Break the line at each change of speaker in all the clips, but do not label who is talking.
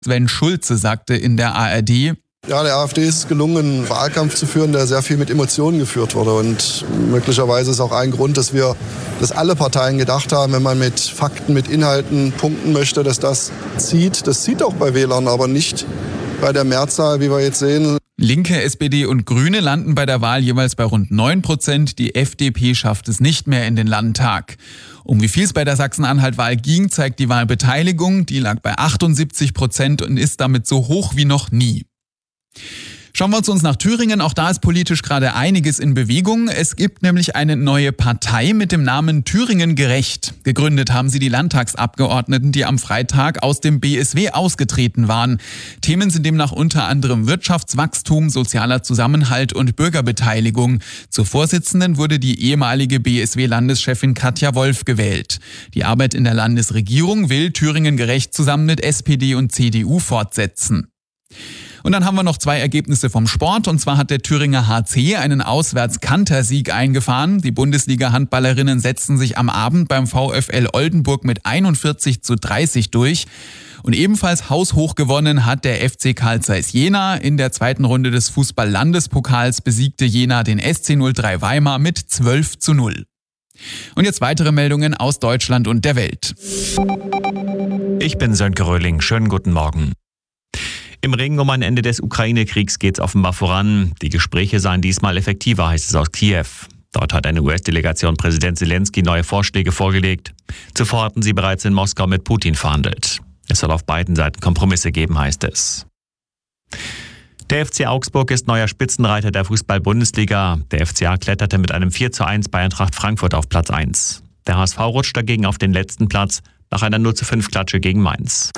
Sven Schulze sagte in der ARD:
Ja, der AfD ist es gelungen, einen Wahlkampf zu führen, der sehr viel mit Emotionen geführt wurde. Und möglicherweise ist auch ein Grund, dass alle Parteien gedacht haben, wenn man mit Fakten, mit Inhalten punkten möchte, dass das zieht. Das zieht auch bei Wählern, aber nicht bei der Mehrzahl, wie wir jetzt sehen.
Linke, SPD und Grüne landen bei der Wahl jeweils bei rund 9%. Die FDP schafft es nicht mehr in den Landtag. Um wie viel es bei der Sachsen-Anhalt-Wahl ging, zeigt die Wahlbeteiligung. Die lag bei 78% und ist damit so hoch wie noch nie. Schauen wir uns nach Thüringen. Auch da ist politisch gerade einiges in Bewegung. Es gibt nämlich eine neue Partei mit dem Namen Thüringen Gerecht. Gegründet haben sie die Landtagsabgeordneten, die am Freitag aus dem BSW ausgetreten waren. Themen sind demnach unter anderem Wirtschaftswachstum, sozialer Zusammenhalt und Bürgerbeteiligung. Zur Vorsitzenden wurde die ehemalige BSW-Landeschefin Katja Wolf gewählt. Die Arbeit in der Landesregierung will Thüringen Gerecht zusammen mit SPD und CDU fortsetzen. Und dann haben wir noch 2 Ergebnisse vom Sport. Und zwar hat der Thüringer HC einen Auswärts-Kantersieg eingefahren. Die Bundesliga-Handballerinnen setzten sich am Abend beim VfL Oldenburg mit 41:30 durch. Und ebenfalls haushoch gewonnen hat der FC Carl Zeiss Jena. In der zweiten Runde des Fußball-Landespokals besiegte Jena den SC 03 Weimar mit 12:0. Und jetzt weitere Meldungen aus Deutschland und der Welt.
Ich bin Sönke Röhling. Schönen guten Morgen. Im Ring um ein Ende des Ukraine-Kriegs geht es offenbar voran. Die Gespräche seien diesmal effektiver, heißt es aus Kiew. Dort hat eine US-Delegation Präsident Zelensky neue Vorschläge vorgelegt. Zuvor hatten sie bereits in Moskau mit Putin verhandelt. Es soll auf beiden Seiten Kompromisse geben, heißt es. Der FC Augsburg ist neuer Spitzenreiter der Fußball-Bundesliga. Der FCA kletterte mit einem 4:1 bei Eintracht Frankfurt auf Platz 1. Der HSV rutscht dagegen auf den letzten Platz nach einer 0:5-Klatsche gegen Mainz.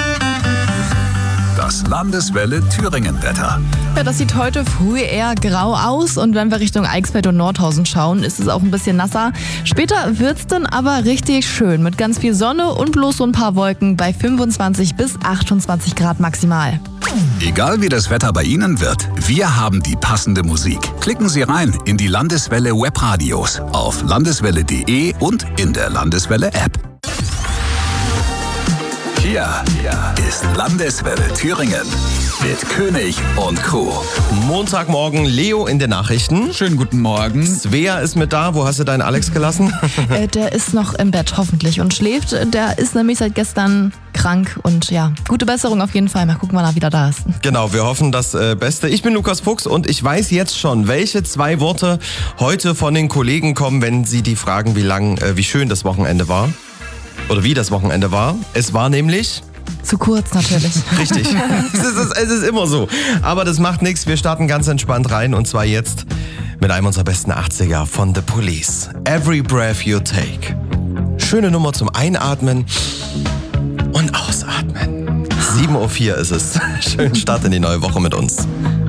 Das Landeswelle Thüringen-Wetter.
Ja, das sieht heute früh eher grau aus und wenn wir Richtung Eichsfeld und Nordhausen schauen, ist es auch ein bisschen nasser. Später wird's dann aber richtig schön mit ganz viel Sonne und bloß so ein paar Wolken bei 25 bis 28 Grad maximal.
Egal wie das Wetter bei Ihnen wird, wir haben die passende Musik. Klicken Sie rein in die Landeswelle Webradios auf landeswelle.de und in der Landeswelle App. Hier ist Landeswelle Thüringen mit König und Co.
Montagmorgen, Leo in den Nachrichten.
Schönen guten Morgen.
Svea ist mit da. Wo hast du deinen Alex gelassen?
Der ist noch im Bett, hoffentlich, und schläft. Der ist nämlich seit gestern krank und ja, gute Besserung auf jeden Fall. Mal gucken, wann er wieder da ist.
Genau, wir hoffen das Beste. Ich bin Lukas Fuchs und ich weiß jetzt schon, welche 2 Worte heute von den Kollegen kommen, wenn sie die fragen, wie schön das Wochenende war. Oder wie das Wochenende war. Es war nämlich...
Zu kurz natürlich.
Richtig. Es ist immer so. Aber das macht nichts. Wir starten ganz entspannt rein. Und zwar jetzt mit einem unserer besten 80er von The Police. Every Breath You Take. Schöne Nummer zum Einatmen und Ausatmen. 7:04 Uhr ist es. Schönen Start in die neue Woche mit uns.